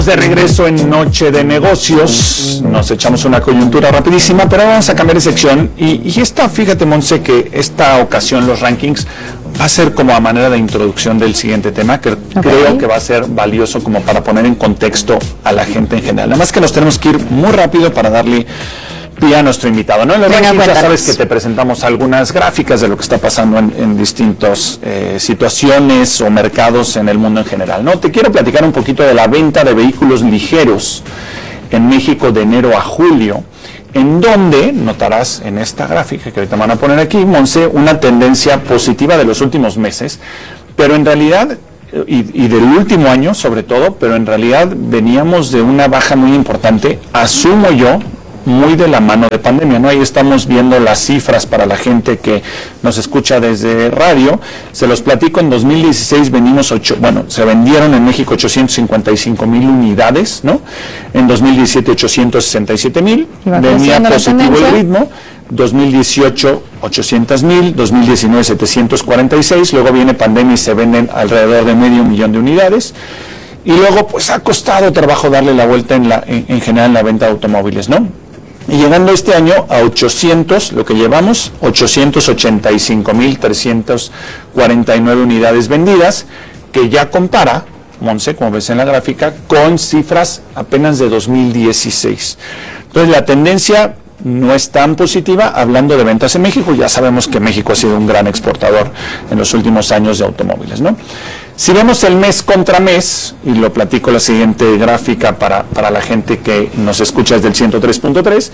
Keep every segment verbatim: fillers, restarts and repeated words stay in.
Estamos de regreso en Noche de Negocios. Nos echamos una coyuntura rapidísima, pero vamos a cambiar de sección. Y, y esta, fíjate, Monse, que esta ocasión los rankings va a ser como a manera de introducción del siguiente tema, que okay. creo que va a ser valioso como para poner en contexto a la gente en general. Nada más que nos tenemos que ir muy rápido para darle pie a nuestro invitado, ¿no? En los rankings ya sabes que te presentamos algunas gráficas de lo que está pasando en, en distintas eh, situaciones o mercados en el mundo en general, ¿no? Te quiero platicar un poquito de la venta de vehículos ligeros en México de enero a julio, en donde notarás en esta gráfica que ahorita me van a poner aquí, Monse, una tendencia positiva de los últimos meses, pero en realidad, y, y del último año sobre todo, pero en realidad veníamos de una baja muy importante, asumo yo, muy de la mano de pandemia, ¿no? Ahí estamos viendo las cifras para la gente que nos escucha desde radio. Se los platico, en dos mil dieciséis venimos, ocho, bueno, se vendieron en México ochocientos cincuenta y cinco mil unidades, ¿no? En dos mil diecisiete ochocientos sesenta y siete mil, venía positivo el ritmo. dos mil dieciocho ochocientos mil, dos mil diecinueve setecientos cuarenta y seis, luego viene pandemia y se venden alrededor de medio millón de unidades. Y luego, pues ha costado trabajo darle la vuelta en, la, en, en general en la venta de automóviles, ¿no? Y llegando este año a ochocientos, lo que llevamos, ochocientos ochenta y cinco mil trescientas cuarenta y nueve unidades vendidas, que ya compara, Monse, como ves en la gráfica, con cifras apenas de dos mil dieciséis. Entonces la tendencia no es tan positiva, hablando de ventas en México. Ya sabemos que México ha sido un gran exportador en los últimos años de automóviles, ¿no? Si vemos el mes contra mes, y lo platico la siguiente gráfica para, para la gente que nos escucha desde el ciento tres punto tres,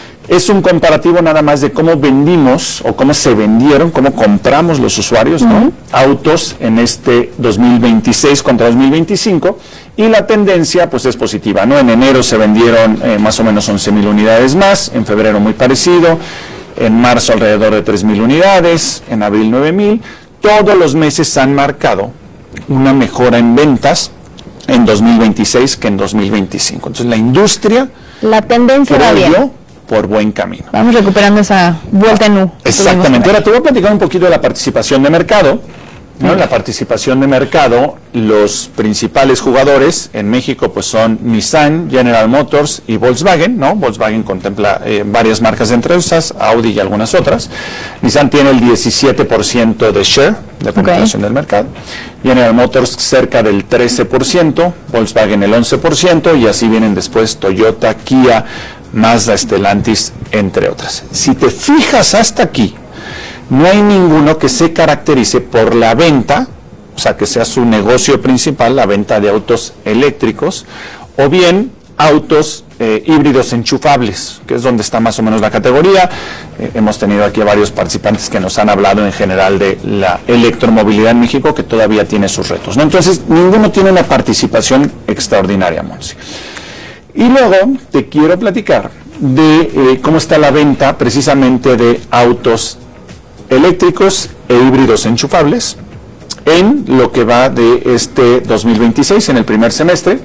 es un comparativo nada más de cómo vendimos o cómo se vendieron, cómo compramos los usuarios, ¿no? Uh-huh. autos en este dos mil veintiséis contra dos mil veinticinco, y la tendencia pues es positiva, ¿no? En enero se vendieron eh, más o menos once mil unidades más, en febrero muy parecido, en marzo alrededor de tres mil unidades, en abril nueve mil. Todos los meses han marcado una mejora en ventas en dos mil veintiséis que en dos mil veinticinco. Entonces la industria, la tendencia va bien, por buen camino. Vamos recuperando esa vuelta en U. Exactamente. Ahora te voy a platicar un poquito de la participación de mercado, ¿no? La participación de mercado, los principales jugadores en México pues son Nissan, General Motors y Volkswagen, ¿no? Volkswagen contempla eh, varias marcas entre esas, Audi y algunas otras. Nissan tiene el diecisiete por ciento de share, de penetración okay. del mercado. General Motors cerca del trece por ciento, Volkswagen el once por ciento, y así vienen después Toyota, Kia, Mazda, Stellantis, entre otras. Si te fijas hasta aquí, no hay ninguno que se caracterice por la venta, o sea, que sea su negocio principal, la venta de autos eléctricos, o bien autos eh, híbridos enchufables, que es donde está más o menos la categoría. Eh, hemos tenido aquí a varios participantes que nos han hablado en general de la electromovilidad en México, que todavía tiene sus retos, ¿no? Entonces, ninguno tiene una participación extraordinaria, Monse. Y luego te quiero platicar de eh, cómo está la venta precisamente de autos eléctricos e híbridos enchufables en lo que va de este dos mil veintiséis, en el primer semestre.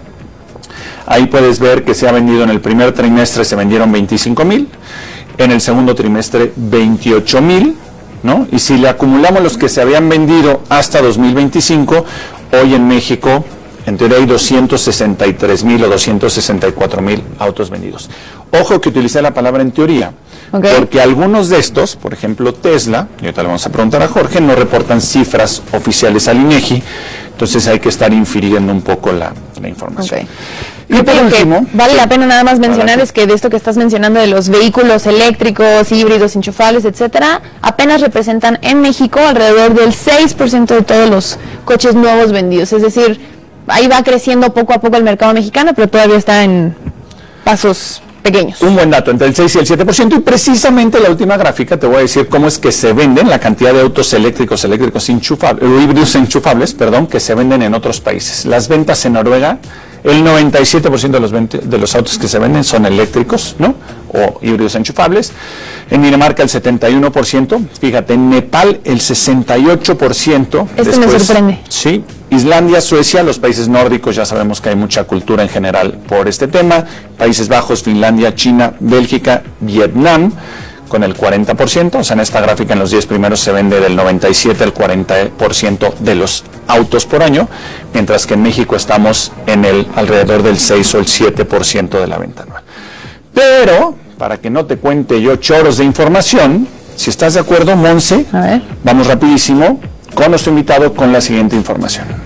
Ahí puedes ver que se ha vendido en el primer trimestre, se vendieron veinticinco mil, en el segundo trimestre veintiocho mil, ¿no? Y si le acumulamos los que se habían vendido hasta dos mil veinticinco, hoy en México en teoría hay doscientos sesenta y tres mil o doscientos sesenta y cuatro mil autos vendidos. Ojo que utilicé la palabra en teoría, okay. porque algunos de estos, por ejemplo Tesla, y ahorita le vamos a preguntar a Jorge, no reportan cifras oficiales al INEGI, entonces hay que estar infiriendo un poco la, la información. Okay. Y por último, vale sí, la pena nada más mencionar es que de esto que estás mencionando de los vehículos eléctricos, híbridos, enchufables, etcétera, apenas representan en México alrededor del seis por ciento de todos los coches nuevos vendidos, es decir, ahí va creciendo poco a poco el mercado mexicano, pero todavía está en pasos pequeños. Un buen dato, entre el seis y el siete por ciento, y precisamente la última gráfica te voy a decir cómo es que se venden la cantidad de autos eléctricos, eléctricos enchufables, híbridos enchufables, perdón, que se venden en otros países. Las ventas en Noruega, el noventa y siete por ciento de los, de los autos que se venden son eléctricos, ¿no? O híbridos enchufables. En Dinamarca el setenta y uno por ciento, fíjate, en Nepal el sesenta y ocho por ciento. Esto después, me sorprende. Sí, Islandia, Suecia, los países nórdicos, ya sabemos que hay mucha cultura en general por este tema. Países Bajos, Finlandia, China, Bélgica, Vietnam, con el cuarenta por ciento, o sea, en esta gráfica en los diez primeros se vende del noventa y siete al cuarenta por ciento de los autos por año, mientras que en México estamos en el alrededor del seis o el siete por ciento de la venta anual. Pero, para que no te cuente yo choros de información, si estás de acuerdo, Monse, a ver, vamos rapidísimo con nuestro invitado con la siguiente información.